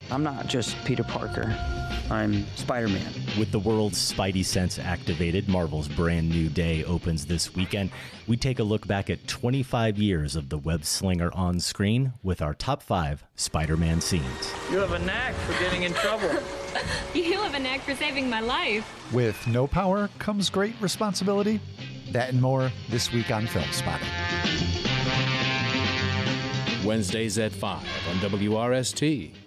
I'm not just Peter Parker. I'm Spider-Man. With the world's Spidey sense activated, Marvel's brand new day opens this weekend. We take a look back at 25 years of the web slinger on screen with our top 5 Spider-Man scenes. You have a knack for getting in trouble. You have a knack for saving my life. With no power comes great responsibility. That and more this week on Film Spotting. Wednesdays at 5 on WRST.